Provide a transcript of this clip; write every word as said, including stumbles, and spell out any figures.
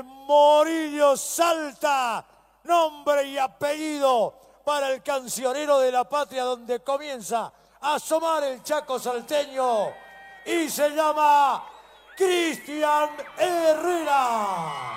Morillo Salta, nombre y apellido para el cancionero de la patria, donde comienza a asomar el Chaco salteño y se llama Cristian Herrera.